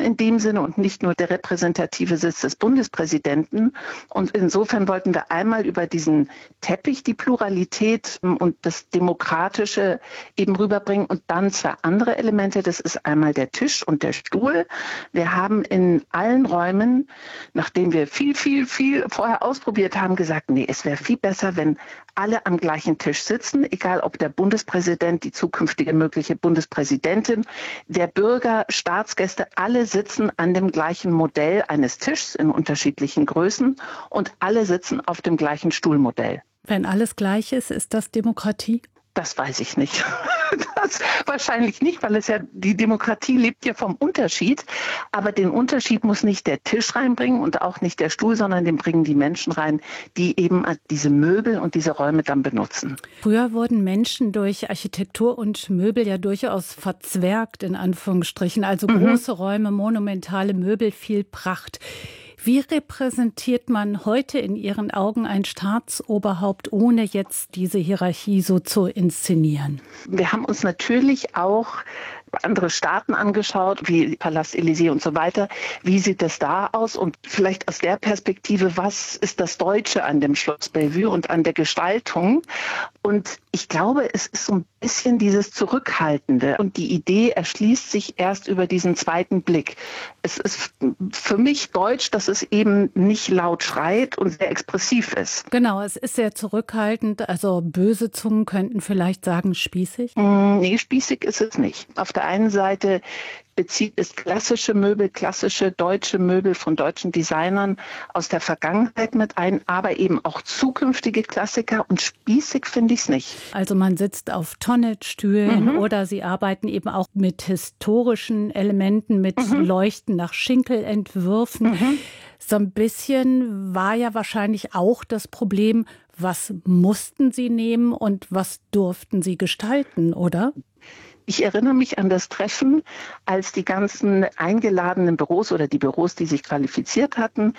in dem Sinne und nicht nur der repräsentative Sitz des Bundespräsidenten. Und insofern wollten wir einmal über diesen Teppich die Pluralität und das Demokratische eben rüberbringen und dann zwei andere Elemente. Das ist einmal der Tisch und der Stuhl. Wir haben in allen Räumen, nachdem wir viel vorher ausprobiert haben, gesagt, nee, es wäre viel besser, wenn alle am gleichen Tisch sitzen, egal ob der Bundespräsident, die zukünftige mögliche Bundespräsidentin, der Bürger, Staatsgäste, alle sitzen an dem gleichen Modell eines Tischs in unterschiedlichen Größen und alle sitzen auf dem gleichen Stuhlmodell. Wenn alles gleich ist das Demokratie? Das weiß ich nicht. Das wahrscheinlich nicht, weil die Demokratie lebt ja vom Unterschied. Aber den Unterschied muss nicht der Tisch reinbringen und auch nicht der Stuhl, sondern den bringen die Menschen rein, die eben diese Möbel und diese Räume dann benutzen. Früher wurden Menschen durch Architektur und Möbel ja durchaus verzwergt, in Anführungsstrichen. Also große Räume, monumentale Möbel, viel Pracht. Wie repräsentiert man heute in Ihren Augen ein Staatsoberhaupt, ohne jetzt diese Hierarchie so zu inszenieren? Wir haben uns natürlich auch andere Staaten angeschaut, wie Palast Élysée und so weiter. Wie sieht es da aus? Und vielleicht aus der Perspektive, was ist das Deutsche an dem Schloss Bellevue und an der Gestaltung? Und ich glaube, es ist so ein bisschen dieses Zurückhaltende. Und die Idee erschließt sich erst über diesen zweiten Blick. Es ist für mich deutsch, dass es eben nicht laut schreit und sehr expressiv ist. Genau, es ist sehr zurückhaltend. Also böse Zungen könnten vielleicht sagen, spießig? Nee, spießig ist es nicht. Auf der einen Seite bezieht es klassische Möbel, klassische deutsche Möbel von deutschen Designern aus der Vergangenheit mit ein, aber eben auch zukünftige Klassiker, und spießig finde ich es nicht. Also man sitzt auf Tonnetstühlen oder Sie arbeiten eben auch mit historischen Elementen, mit Leuchten nach Schinkelentwürfen. So ein bisschen war ja wahrscheinlich auch das Problem, was mussten Sie nehmen und was durften Sie gestalten, oder? Ich erinnere mich an das Treffen, als die ganzen eingeladenen Büros oder die Büros, die sich qualifiziert hatten,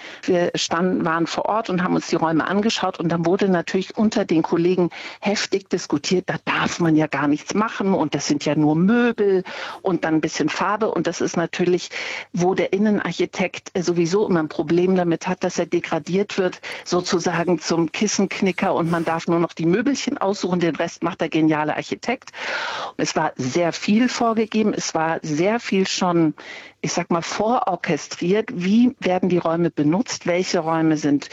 waren vor Ort und haben uns die Räume angeschaut, und dann wurde natürlich unter den Kollegen heftig diskutiert, da darf man ja gar nichts machen und das sind ja nur Möbel und dann ein bisschen Farbe, und das ist natürlich, wo der Innenarchitekt sowieso immer ein Problem damit hat, dass er degradiert wird, sozusagen zum Kissenknicker, und man darf nur noch die Möbelchen aussuchen, den Rest macht der geniale Architekt. Und es war sehr viel vorgegeben. Es war sehr viel schon, ich sag mal, vororchestriert. Wie werden die Räume benutzt? Welche Räume sind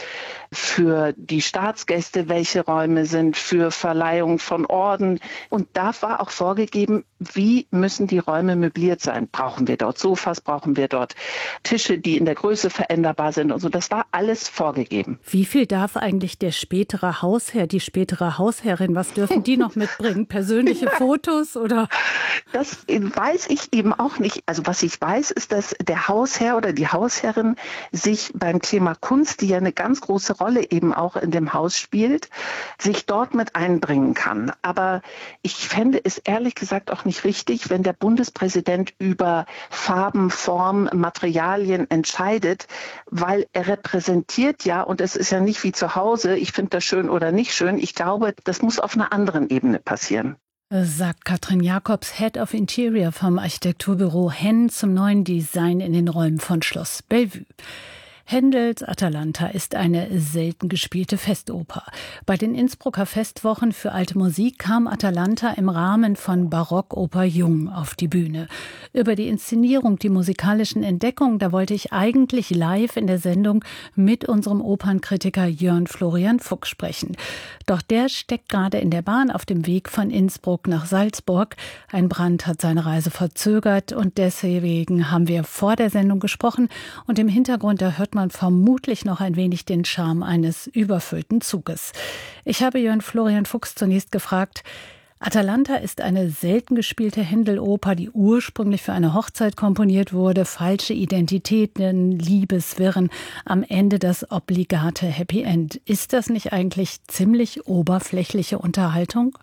für die Staatsgäste? Welche Räume sind für Verleihung von Orden? Und da war auch vorgegeben, wie müssen die Räume möbliert sein? Brauchen wir dort Sofas? Brauchen wir dort Tische, die in der Größe veränderbar sind? Und so, das war alles vorgegeben. Wie viel darf eigentlich der spätere Hausherr, die spätere Hausherrin, was dürfen die noch mitbringen? Persönliche Fotos oder? Das weiß ich eben auch nicht. Also was ich weiß, ist, dass der Hausherr oder die Hausherrin sich beim Thema Kunst, die ja eine ganz große Rolle eben auch in dem Haus spielt, sich dort mit einbringen kann. Aber ich fände es ehrlich gesagt auch nicht richtig, wenn der Bundespräsident über Farben, Form, Materialien entscheidet, weil er repräsentiert ja, und es ist ja nicht wie zu Hause, ich finde das schön oder nicht schön. Ich glaube, das muss auf einer anderen Ebene passieren. Sagt Katrin Jacobs, Head of Interior vom Architekturbüro Henn zum neuen Design in den Räumen von Schloss Bellevue. Händels Atalanta ist eine selten gespielte Festoper. Bei den Innsbrucker Festwochen für alte Musik kam Atalanta im Rahmen von Barockoper Jung auf die Bühne. Über die Inszenierung, die musikalischen Entdeckungen, da wollte ich eigentlich live in der Sendung mit unserem Opernkritiker Jörn Florian Fuchs sprechen. Doch der steckt gerade in der Bahn auf dem Weg von Innsbruck nach Salzburg. Ein Brand hat seine Reise verzögert und deswegen haben wir vor der Sendung gesprochen, und im Hintergrund, da hört man vermutlich noch ein wenig den Charme eines überfüllten Zuges. Ich habe Jörn Florian Fuchs zunächst gefragt: Atalanta ist eine selten gespielte Händel-Oper, die ursprünglich für eine Hochzeit komponiert wurde. Falsche Identitäten, Liebeswirren, am Ende das obligate Happy End. Ist das nicht eigentlich ziemlich oberflächliche Unterhaltung?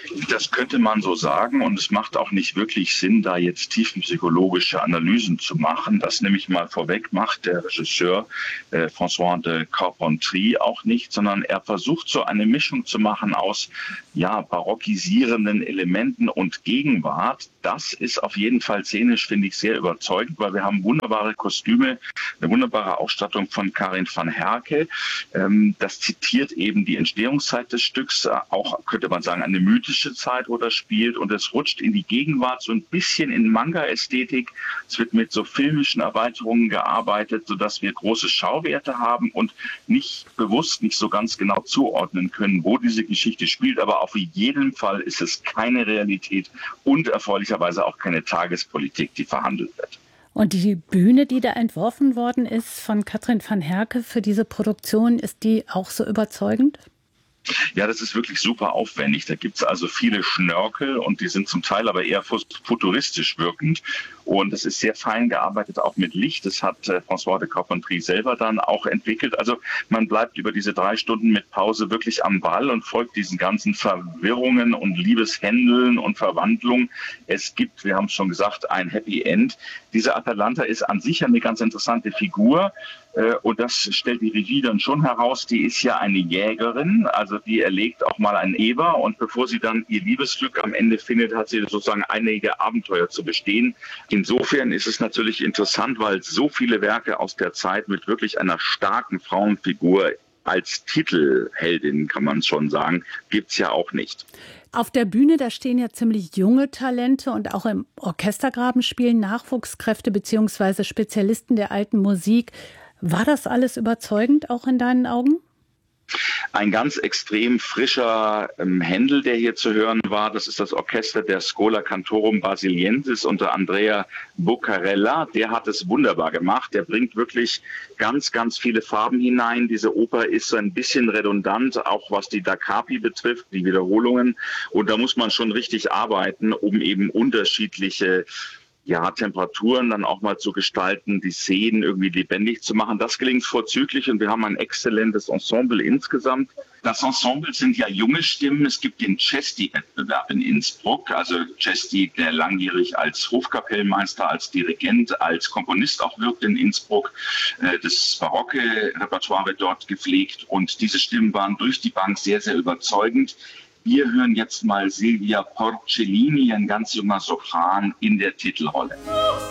Das könnte man so sagen und es macht auch nicht wirklich Sinn, da jetzt tiefenpsychologische Analysen zu machen. Das nehme ich mal vorweg, macht der Regisseur François de Carpentry auch nicht, sondern er versucht so eine Mischung zu machen aus barockisierenden Elementen und Gegenwart. Das ist auf jeden Fall szenisch, finde ich, sehr überzeugend, weil wir haben wunderbare Kostüme, eine wunderbare Ausstattung von Karin van Herke. Das zitiert eben die Entstehungszeit des Stücks, auch könnte man sagen eine mythische Zeit, wo das spielt, und es rutscht in die Gegenwart so ein bisschen in Manga-Ästhetik. Es wird mit so filmischen Erweiterungen gearbeitet, sodass wir große Schauwerte haben und nicht so ganz genau zuordnen können, wo diese Geschichte spielt. Aber auf jeden Fall ist es keine Realität und erfreulicherweise auch keine Tagespolitik, die verhandelt wird. Und die Bühne, die da entworfen worden ist von Katrin van Herke für diese Produktion, ist die auch so überzeugend? Ja, das ist wirklich super aufwendig. Da gibt es also viele Schnörkel und die sind zum Teil aber eher futuristisch wirkend. Und es ist sehr fein gearbeitet, auch mit Licht. Das hat François de Carpentry selber dann auch entwickelt. Also man bleibt über diese 3 Stunden mit Pause wirklich am Ball und folgt diesen ganzen Verwirrungen und Liebeshändeln und Verwandlungen. Es gibt, wir haben es schon gesagt, ein Happy End. Diese Atalanta ist an sich eine ganz interessante Figur. Und das stellt die Regie dann schon heraus. Die ist ja eine Jägerin, also die erlegt auch mal einen Eber. Und bevor sie dann ihr Liebesglück am Ende findet, hat sie sozusagen einige Abenteuer zu bestehen. Insofern ist es natürlich interessant, weil so viele Werke aus der Zeit mit wirklich einer starken Frauenfigur als Titelheldin, kann man schon sagen, gibt's ja auch nicht. Auf der Bühne, da stehen ja ziemlich junge Talente und auch im Orchestergraben spielen Nachwuchskräfte bzw. Spezialisten der alten Musik. War das alles überzeugend, auch in deinen Augen? Ein ganz extrem frischer Händel, der hier zu hören war, das ist das Orchester der Schola Cantorum Basiliensis unter Andrea Boccarella. Der hat es wunderbar gemacht. Der bringt wirklich ganz, ganz viele Farben hinein. Diese Oper ist so ein bisschen redundant, auch was die Da Capi betrifft, die Wiederholungen. Und da muss man schon richtig arbeiten, um eben unterschiedliche Temperaturen dann auch mal zu gestalten, die Szenen irgendwie lebendig zu machen. Das gelingt vorzüglich und wir haben ein exzellentes Ensemble insgesamt. Das Ensemble sind ja junge Stimmen. Es gibt den Cesti-Wettbewerb in Innsbruck. Also Cesti, der langjährig als Hofkapellmeister, als Dirigent, als Komponist auch wirkt in Innsbruck. Das barocke Repertoire wird dort gepflegt und diese Stimmen waren durch die Bank sehr, sehr überzeugend. Wir hören jetzt mal Silvia Porcellini, ein ganz junger Sopran in der Titelrolle.